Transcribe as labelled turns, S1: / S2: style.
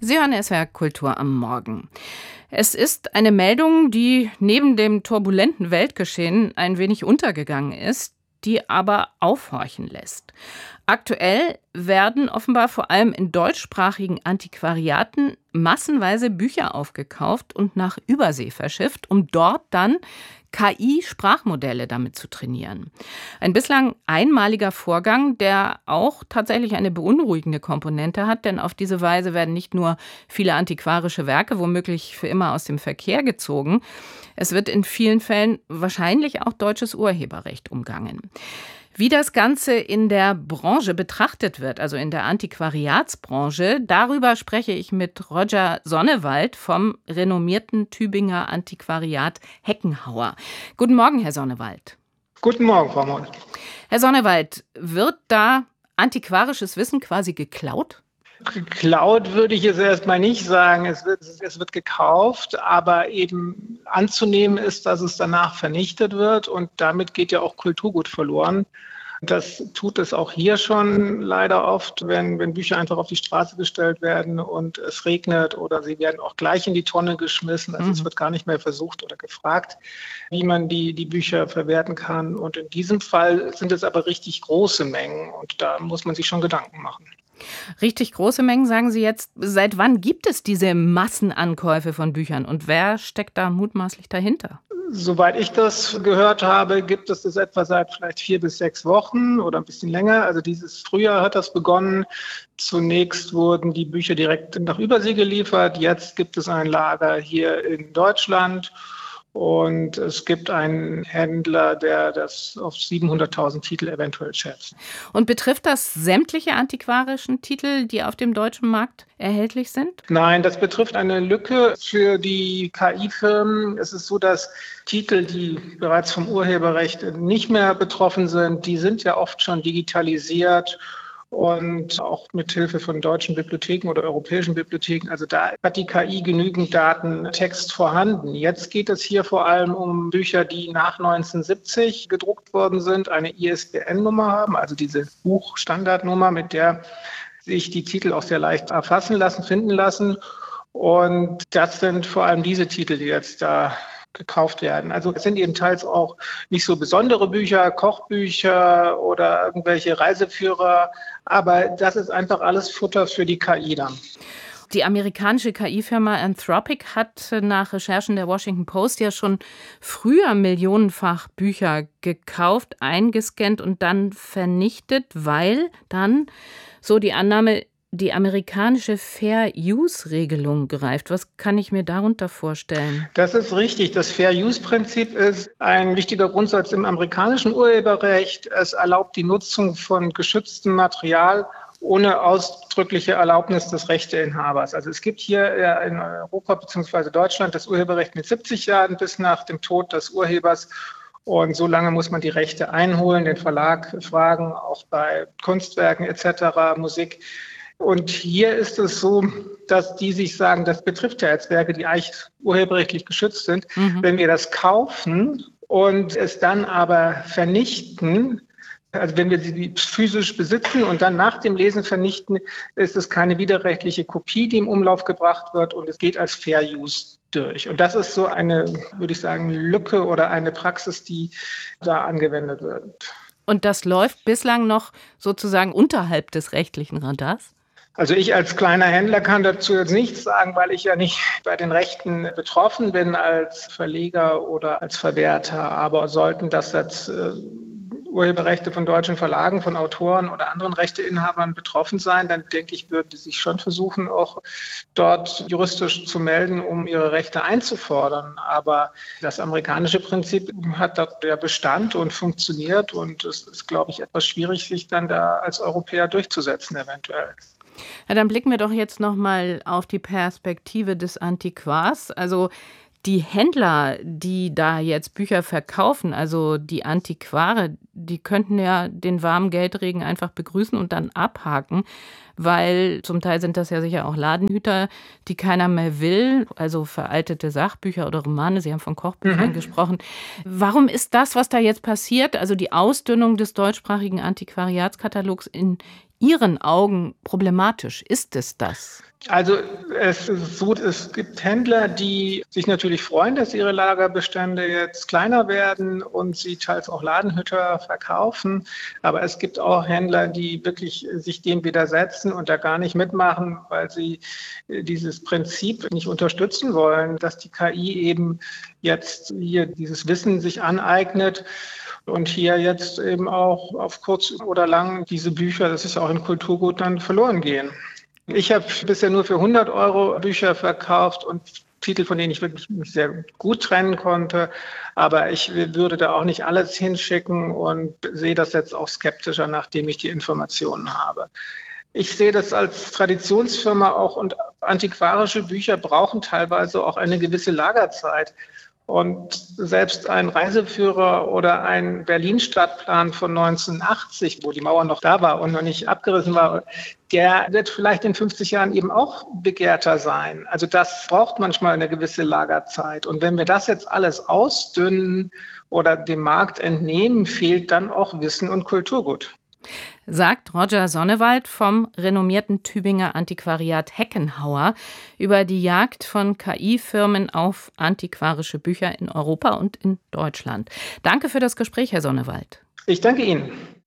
S1: Sie hören SWR Kultur am Morgen. Es ist eine Meldung, die neben dem turbulenten Weltgeschehen ein wenig untergegangen ist, die aber aufhorchen lässt. Aktuell werden offenbar vor allem in deutschsprachigen Antiquariaten massenweise Bücher aufgekauft und nach Übersee verschifft, um dort dann KI-Sprachmodelle damit zu trainieren. Ein bislang einmaliger Vorgang, der auch tatsächlich eine beunruhigende Komponente hat, denn auf diese Weise werden nicht nur viele antiquarische Werke womöglich für immer aus dem Verkehr gezogen, es wird in vielen Fällen wahrscheinlich auch deutsches Urheberrecht umgangen. Wie das Ganze in der Branche betrachtet wird, also in der Antiquariatsbranche, darüber spreche ich mit Roger Sonnewald vom renommierten Tübinger Antiquariat Heckenhauer. Guten Morgen, Herr Sonnewald.
S2: Guten Morgen, Frau Moll.
S1: Herr Sonnewald, wird da antiquarisches Wissen quasi geklaut?
S2: Geklaut würde ich jetzt erstmal nicht sagen. Es wird gekauft, aber eben anzunehmen ist, dass es danach vernichtet wird und damit geht ja auch Kulturgut verloren. Das tut es auch hier schon leider oft, wenn Bücher einfach auf die Straße gestellt werden und es regnet oder sie werden auch gleich in die Tonne geschmissen. Also es wird gar nicht mehr versucht oder gefragt, wie man die Bücher verwerten kann. Und in diesem Fall sind es aber richtig große Mengen und da muss man sich schon Gedanken machen.
S1: Richtig große Mengen, sagen Sie jetzt. Seit wann gibt es diese Massenankäufe von Büchern und wer steckt da mutmaßlich dahinter?
S2: Soweit ich das gehört habe, gibt es das etwa seit vielleicht 4 bis 6 Wochen oder ein bisschen länger. Also dieses Frühjahr hat das begonnen. Zunächst wurden die Bücher direkt nach Übersee geliefert. Jetzt gibt es ein Lager hier in Deutschland. Und es gibt einen Händler, der das auf 700.000 Titel eventuell schätzt.
S1: Und betrifft das sämtliche antiquarischen Titel, die auf dem deutschen Markt erhältlich sind?
S2: Nein, das betrifft eine Lücke für die KI-Firmen. Es ist so, dass Titel, die bereits vom Urheberrecht nicht mehr betroffen sind, die sind ja oft schon digitalisiert. Und auch mit Hilfe von deutschen Bibliotheken oder europäischen Bibliotheken. Also da hat die KI genügend Datentext vorhanden. Jetzt geht es hier vor allem um Bücher, die nach 1970 gedruckt worden sind, eine ISBN-Nummer haben, also diese Buchstandardnummer, mit der sich die Titel auch sehr leicht erfassen lassen, finden lassen. Und das sind vor allem diese Titel, die jetzt da gekauft werden. Also es sind eben teils auch nicht so besondere Bücher, Kochbücher oder irgendwelche Reiseführer, aber das ist einfach alles Futter für die KI dann.
S1: Die amerikanische KI-Firma Anthropic hat nach Recherchen der Washington Post ja schon früher millionenfach Bücher gekauft, eingescannt und dann vernichtet, weil dann, so die Annahme, die amerikanische Fair-Use-Regelung greift. Was kann ich mir darunter vorstellen?
S2: Das ist richtig. Das Fair-Use-Prinzip ist ein wichtiger Grundsatz im amerikanischen Urheberrecht. Es erlaubt die Nutzung von geschütztem Material ohne ausdrückliche Erlaubnis des Rechteinhabers. Also es gibt hier in Europa bzw. Deutschland das Urheberrecht mit 70 Jahren bis nach dem Tod des Urhebers. Und so lange muss man die Rechte einholen, den Verlag fragen, auch bei Kunstwerken etc., Musik. Und hier ist es so, dass die sich sagen, das betrifft ja jetzt Werke, die eigentlich urheberrechtlich geschützt sind. Wenn wir das kaufen und es dann aber vernichten, also wenn wir sie physisch besitzen und dann nach dem Lesen vernichten, ist es keine widerrechtliche Kopie, die im Umlauf gebracht wird und es geht als Fair Use durch. Und das ist so eine, würde ich sagen, Lücke oder eine Praxis, die da angewendet wird.
S1: Und das läuft bislang noch sozusagen unterhalb des rechtlichen Radars?
S2: Also ich als kleiner Händler kann dazu jetzt nichts sagen, weil ich ja nicht bei den Rechten betroffen bin als Verleger oder als Verwerter. Aber sollten das jetzt Urheberrechte von deutschen Verlagen, von Autoren oder anderen Rechteinhabern betroffen sein, dann denke ich, würden die sich schon versuchen, auch dort juristisch zu melden, um ihre Rechte einzufordern. Aber das amerikanische Prinzip hat dort ja Bestand und funktioniert und es ist, glaube ich, etwas schwierig, sich dann da als Europäer durchzusetzen eventuell.
S1: Ja, dann blicken wir doch jetzt noch mal auf die Perspektive des Antiquars. Also die Händler, die da jetzt Bücher verkaufen, also die Antiquare, die könnten ja den warmen Geldregen einfach begrüßen und dann abhaken, weil zum Teil sind das ja sicher auch Ladenhüter, die keiner mehr will, also veraltete Sachbücher oder Romane, Sie haben von Kochbüchern gesprochen. Warum ist das, was da jetzt passiert, also die Ausdünnung des deutschsprachigen Antiquariatskatalogs in Ihren Augen problematisch? Ist es das?
S2: Also es ist so, es gibt Händler, die sich natürlich freuen, dass ihre Lagerbestände jetzt kleiner werden und sie teils auch Ladenhüter verkaufen. Aber es gibt auch Händler, die wirklich sich dem widersetzen und da gar nicht mitmachen, weil sie dieses Prinzip nicht unterstützen wollen, dass die KI eben jetzt hier dieses Wissen sich aneignet. Und hier jetzt eben auch auf kurz oder lang diese Bücher, das ist ja auch in Kulturgut, dann verloren gehen. Ich habe bisher nur für 100 € Bücher verkauft und Titel, von denen ich wirklich mich sehr gut trennen konnte. Aber ich würde da auch nicht alles hinschicken und sehe das jetzt auch skeptischer, nachdem ich die Informationen habe. Ich sehe das als Traditionsfirma auch, und antiquarische Bücher brauchen teilweise auch eine gewisse Lagerzeit. Und selbst ein Reiseführer oder ein Berlin-Stadtplan von 1980, wo die Mauer noch da war und noch nicht abgerissen war, der wird vielleicht in 50 Jahren eben auch begehrter sein. Also das braucht manchmal eine gewisse Lagerzeit. Und wenn wir das jetzt alles ausdünnen oder dem Markt entnehmen, fehlt dann auch Wissen und Kulturgut.
S1: Sagt Roger Sonnewald vom renommierten Tübinger Antiquariat Heckenhauer über die Jagd von KI-Firmen auf antiquarische Bücher in Europa und in Deutschland. Danke für das Gespräch, Herr Sonnewald.
S2: Ich danke Ihnen.